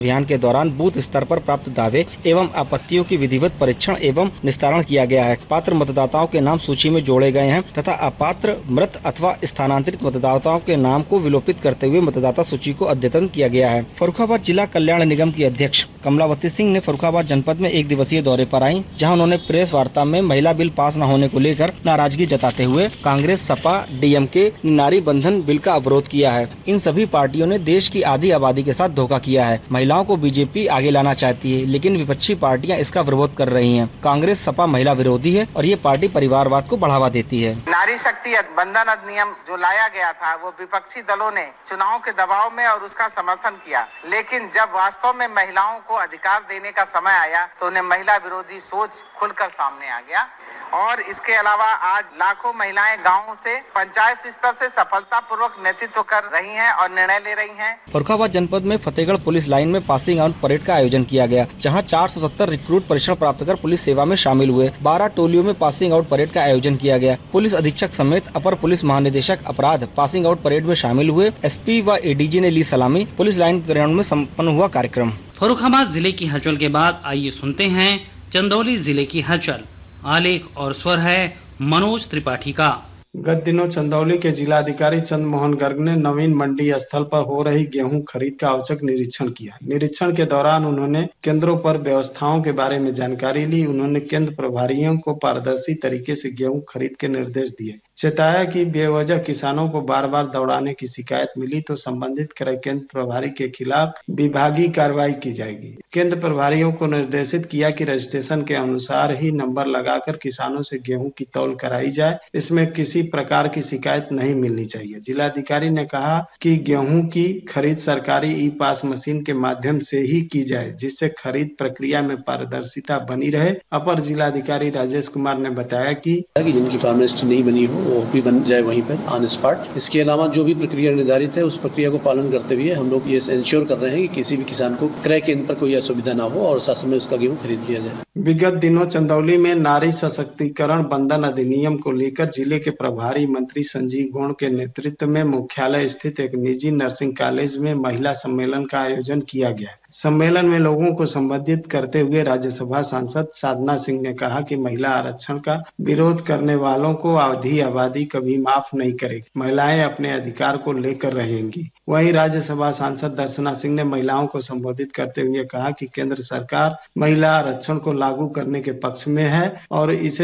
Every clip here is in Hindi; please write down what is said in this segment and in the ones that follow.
अभियान के दौरान बूथ स्तर पर प्राप्त दावे एवं आपत्तियों की विधिवत परीक्षण एवं निस्तारण किया गया है। पात्र मतदाताओं के नाम सूची में जोड़े गए हैं तथा अपात्र, मृत अथवा स्थानांतरित मतदाताओं के नाम को विलोपित करते हुए मतदाता सूची को अद्यतन किया गया है। फर्रुखाबाद जिला कल्याण निगम की अध्यक्ष कमलावती सिंह ने फर्रुखाबाद जनपद में एक दिवसीय दौरे पर आई, जहां उन्होंने प्रेस वार्ता में महिला बिल पास न होने को लेकर नाराजगी जताते हुए कांग्रेस, सपा, डीएमके, नारी बंधन बिल का अवरोध किया है। इन सभी पार्टियों ने देश की आधी आबादी के साथ धोखा किया है। महिलाओं को बीजेपी आगे लाना चाहती है, लेकिन विपक्षी पार्टियां इसका विरोध कर रही हैं। कांग्रेस, सपा महिला विरोधी है और ये पार्टी परिवारवाद को बढ़ावा देती है। नारी शक्ति बंधन अधिनियम जो लाया गया था वो विपक्षी दलों ने चुनाव के दबाव में और उसका समर्थन किया, लेकिन जब वास्तव में महिलाओं को अधिकार देने का समय आया तो उन्हें महिला विरोधी सोच खुलकर सामने आ गया। और इसके अलावा आज लाखों महिलाएं गांवों से पंचायत स्तर से सफलतापूर्वक नेतृत्व कर रही हैं और निर्णय ले रही हैं। फर्रुखाबाद जनपद में फतेहगढ़ पुलिस लाइन में पासिंग आउट परेड का आयोजन किया गया, जहां 470 रिक्रूट परीक्षण प्राप्त कर पुलिस सेवा में शामिल हुए। 12 टोलियों में पासिंग आउट परेड का आयोजन किया गया। पुलिस अधीक्षक समेत अपर पुलिस महानिदेशक अपराध पासिंग आउट परेड में शामिल हुए। एसपी व एडीजी ने ली सलामी। पुलिस लाइन ग्राउंड में सम्पन्न हुआ कार्यक्रम। फर्रुखाबाद जिले की हलचल के बाद आइए सुनते हैं चंदौली जिले की हलचल। आलेख और स्वर है मनोज त्रिपाठी का। गत दिनों चंदौली के जिलाधिकारी चंद्र मोहन गर्ग ने नवीन मंडी स्थल पर हो रही गेहूं खरीद का औचक निरीक्षण किया। निरीक्षण के दौरान उन्होंने केंद्रों पर व्यवस्थाओं के बारे में जानकारी ली। उन्होंने केंद्र प्रभारियों को पारदर्शी तरीके से गेहूं खरीद के निर्देश दिए। चेताया कि बेवजह किसानों को बार बार दौड़ाने की शिकायत मिली तो संबंधित क्रय केंद्र प्रभारी के खिलाफ विभागीय कार्रवाई की जाएगी। केंद्र प्रभारियों को निर्देशित किया कि रजिस्ट्रेशन के अनुसार ही नंबर लगाकर किसानों से गेहूं की तौल कराई जाए। इसमें किसी प्रकार की शिकायत नहीं मिलनी चाहिए। जिलाधिकारी ने कहा कि गेहूं की खरीद सरकारी ई पास मशीन के माध्यम से ही की जाए, जिससे खरीद प्रक्रिया में पारदर्शिता बनी रहे। अपर जिलाधिकारी राजेश कुमार ने बताया कि जिनकी फार्म लिस्ट नहीं बनी हो वो भी बन जाए वहीं पर ऑन स्पॉट। इसके अलावा जो भी प्रक्रिया निर्धारित है उस प्रक्रिया को पालन करते हुए हम लोग ये इंश्योर कर रहे हैं कि किसी भी किसान को क्रय केंद्र पर कोई असुविधा ना हो और साथ में उसका गेहूं खरीद लिया जाए। विगत दिनों चंदौली में नारी सशक्तिकरण बंधन अधिनियम को लेकर जिले के प्रभारी मंत्री संजीव गौड़ के नेतृत्व में मुख्यालय स्थित एक निजी नर्सिंग कॉलेज में महिला सम्मेलन का आयोजन किया गया। सम्मेलन में लोगों को संबोधित करते हुए राज्यसभा सांसद साधना सिंह ने कहा कि महिला आरक्षण का विरोध करने वालों को आधी आबादी कभी माफ नहीं करेगी। महिलाएं अपने अधिकार को लेकर रहेंगी। वहीं राज्यसभा सांसद दर्शना सिंह ने महिलाओं को संबोधित करते हुए कहा कि केंद्र सरकार महिला आरक्षण को लागू करने के पक्ष में है और इसे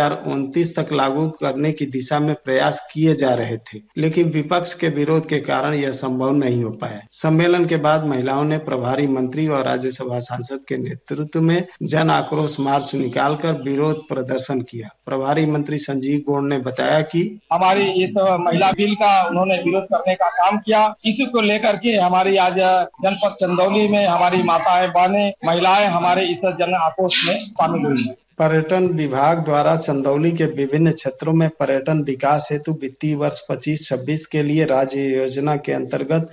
2029 तक लागू करने की दिशा में प्रयास किए जा रहे थे, लेकिन विपक्ष के विरोध के कारण यह संभव नहीं हो पाया। सम्मेलन के बाद महिलाओं ने प्रभारी मंत्री और राज्यसभा सांसद के नेतृत्व में जन आक्रोश मार्च निकालकर विरोध प्रदर्शन किया। प्रभारी मंत्री संजीव गौड़ ने बताया कि हमारी इस महिला बिल का उन्होंने विरोध करने का काम किया। इसी को लेकर के हमारी आज जनपद चंदौली में हमारी माताएं, बहनें, महिलाएं हमारे इस जन आक्रोश में शामिल हुई है। पर्यटन विभाग द्वारा चंदौली के विभिन्न क्षेत्रों में पर्यटन विकास हेतु वित्तीय वर्ष 25-26 के लिए राज्य योजना के अंतर्गत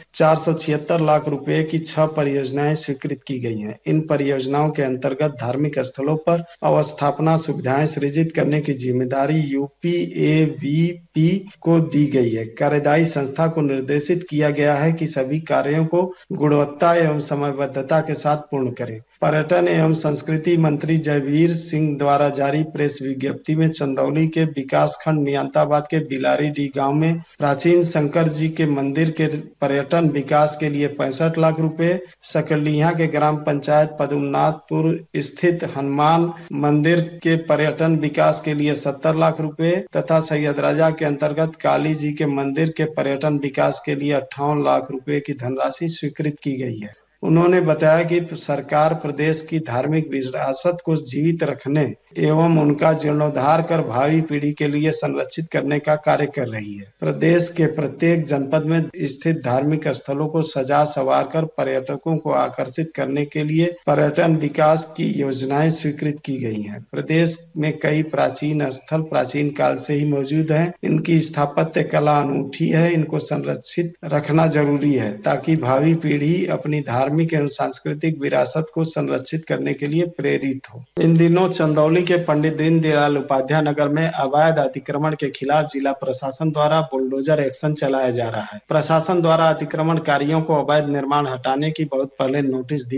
476 लाख रुपए की 6 परियोजनाएं स्वीकृत की गई हैं। इन परियोजनाओं के अंतर्गत धार्मिक स्थलों पर अवस्थापना सुविधाएं सृजित करने की जिम्मेदारी यूपीएवीपी को दी गई है। कार्यदायी संस्था को निर्देशित किया गया है कि सभी कार्यों को गुणवत्ता एवं समयबद्धता के साथ पूर्ण करें। पर्यटन एवं संस्कृति मंत्री जयवीर सिंह द्वारा जारी प्रेस विज्ञप्ति में चंदौली के विकास खंड नियंताबाद के बिलारीडीह गांव में प्राचीन शंकर जी के मंदिर के पर्यटन विकास के लिए 65 लाख रुपए, सकलिया के ग्राम पंचायत पदमनाथपुर स्थित हनुमान मंदिर के पर्यटन विकास के लिए 70 लाख रुपए तथा सैयद राजा के अंतर्गत काली जी के मंदिर के पर्यटन विकास के लिए 58 लाख रुपए की धनराशि स्वीकृत की गई है। उन्होंने बताया कि सरकार प्रदेश की धार्मिक विरासत को जीवित रखने एवं उनका जीर्णोद्धार कर भावी पीढ़ी के लिए संरक्षित करने का कार्य कर रही है। प्रदेश के प्रत्येक जनपद में स्थित धार्मिक स्थलों को सजा संवार कर पर्यटकों को आकर्षित करने के लिए पर्यटन विकास की योजनाएं स्वीकृत की गई हैं। प्रदेश में कई प्राचीन स्थल प्राचीन काल से ही मौजूद हैं। इनकी स्थापत्य कला अनूठी है। इनको संरक्षित रखना जरूरी है ताकि भावी पीढ़ी अपनी धार्मिक एवं सांस्कृतिक विरासत को संरक्षित करने के लिए प्रेरित हो। इन दिनों चंदौली के पंडित दीनदयाल उपाध्याय नगर में अवैध अतिक्रमण के खिलाफ जिला प्रशासन द्वारा बुलडोजर एक्शन चलाया जा रहा है। प्रशासन द्वारा अतिक्रमणकारियों को अवैध निर्माण हटाने की बहुत पहले नोटिस दी